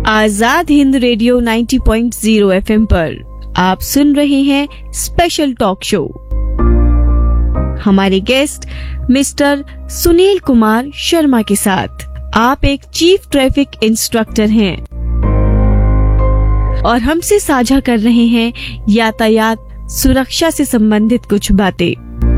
Azad Hind radio 90.0 FM पर आप सुन रहे हैं स्पेशल टॉक शो। हमारे गेस्ट मिस्टर सुनील कुमार शर्मा के साथ। आप एक चीफ ट्रैफिक इंस्ट्रक्टर हैं और हमसे साझा कर रहे हैं यातायात सुरक्षा से संबंधित कुछ बातें।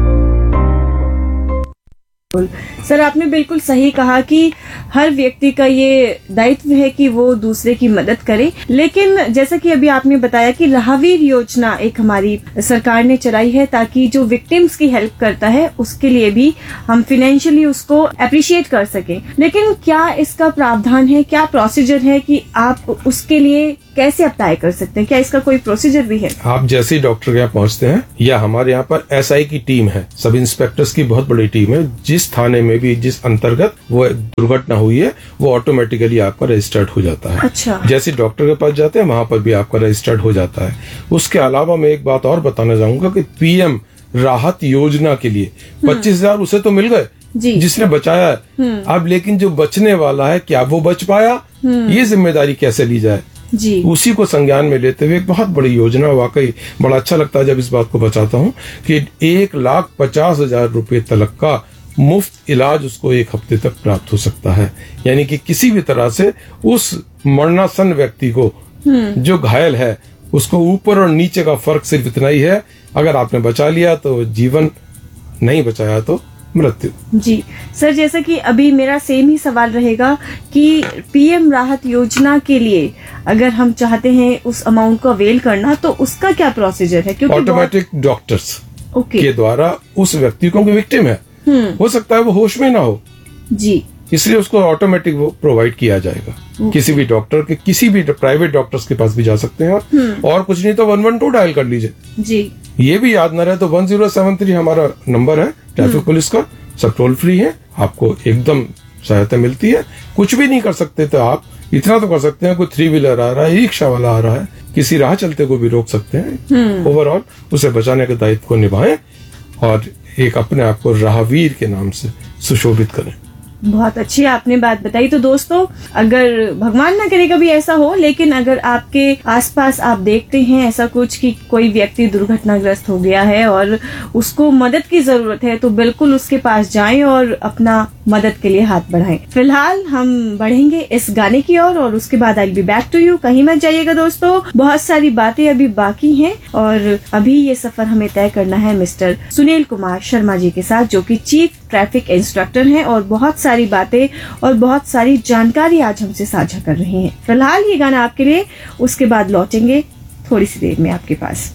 सर, आपने बिल्कुल सही कहा कि हर व्यक्ति का ये दायित्व है कि वो दूसरे की मदद करे, लेकिन जैसा कि अभी आपने बताया कि राहवीर योजना एक हमारी सरकार ने चलाई है ताकि जो विक्टिम्स की हेल्प करता है उसके लिए भी हम फाइनेंशियली उसको अप्रिशिएट कर सकें। लेकिन क्या इसका प्रावधान है, क्या प्रोसीजर है कि आप उसके लिए कैसे अप्लाई कर सकते हैं? क्या इसका कोई प्रोसीजर भी है? आप जैसे ही डॉक्टर के यहाँ पहुंचते हैं या हमारे यहाँ पर एसआई की टीम है, सब इंस्पेक्टर्स की बहुत बड़ी टीम है, जिस थाने में भी जिस अंतर्गत वो दुर्घटना हुई है वो ऑटोमेटिकली आपका रजिस्टर्ड हो जाता है। अच्छा। जैसे डॉक्टर के पास जाते हैं वहां पर भी आपका रजिस्टर्ड हो जाता है। उसके अलावा मैं एक बात और बताना चाहूंगा कि पीएम राहत योजना के लिए 25,000 उसे तो मिल गए जिसने बचाया है। अब लेकिन जो बचने वाला है क्या वो बच पाया, ये जिम्मेदारी कैसे ली जाए, उसी को संज्ञान में लेते हुए एक बहुत बड़ी योजना। वाकई बड़ा अच्छा लगता है जब इस बात को बताता हूँ कि 1,50,000 रुपए तक का मुफ्त इलाज उसको एक हफ्ते तक प्राप्त हो सकता है। यानी कि किसी भी तरह से उस मरणासन व्यक्ति को जो घायल है उसको ऊपर और नीचे का फर्क सिर्फ इतना ही है, अगर आपने बचा लिया तो जीवन, नहीं बचाया तो मृत्यु। जी सर, जैसा कि अभी मेरा सेम ही सवाल रहेगा कि पीएम राहत योजना के लिए अगर हम चाहते हैं उस अमाउंट को अवेल करना तो उसका क्या प्रोसीजर है? क्योंकि ऑटोमेटिक डॉक्टर्स के द्वारा उस व्यक्ति को विक्टिम है, हो सकता है वो होश में ना हो जी, इसलिए उसको ऑटोमेटिक वो प्रोवाइड किया जाएगा। किसी भी डॉक्टर के, किसी भी प्राइवेट डॉक्टर्स के पास भी जा सकते हैं और कुछ नहीं तो 112 डायल कर लीजिए जी। ये भी याद न रहे तो 1073 हमारा नंबर है ट्रैफिक पुलिस का, सब टोल फ्री है, आपको एकदम सहायता मिलती है। कुछ भी नहीं कर सकते तो आप इतना तो कर सकते हैं, कोई 3 व्हीलर आ रहा है, रिक्शा वाला आ रहा है, किसी राह चलते को भी रोक सकते हैं। ओवरऑल उसे बचाने के दायित्व को निभाएं और एक अपने आप को राहवीर के नाम से सुशोभित करें। बहुत अच्छी आपने बात बताई। तो दोस्तों, अगर भगवान ना करे कभी ऐसा हो, लेकिन अगर आपके आसपास आप देखते हैं ऐसा कुछ कि कोई व्यक्ति दुर्घटनाग्रस्त हो गया है और उसको मदद की जरूरत है, तो बिल्कुल उसके पास जाएं और अपना मदद के लिए हाथ बढ़ाएं। फिलहाल हम बढ़ेंगे इस गाने की ओर और उसके बाद I will be back to you. कहीं मत जाइएगा दोस्तों, बहुत सारी बातें अभी बाकी हैं और अभी ये सफर हमें तय करना है मिस्टर सुनील कुमार शर्मा जी के साथ, जो कि चीफ ट्रैफिक इंस्ट्रक्टर हैं और बहुत सारी बातें और बहुत सारी जानकारी आज हमसे साझा कर रहे हैं। फिलहाल ये गाना आपके लिए, उसके बाद लौटेंगे थोड़ी सी देर में आपके पास।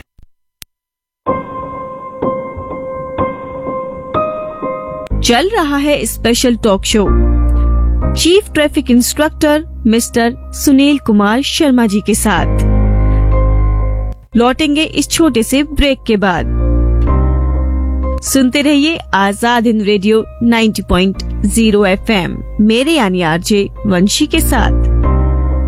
चल रहा है special talk show chief traffic instructor mister Sunil Kumar Sharma ji के साथ। लौटेंगे इस छोटे से ब्रेक के बाद। सुनते रहिए आजाद हिंद रेडियो 90.0 एफएम, मेरे यानी आरजे वंशी के साथ।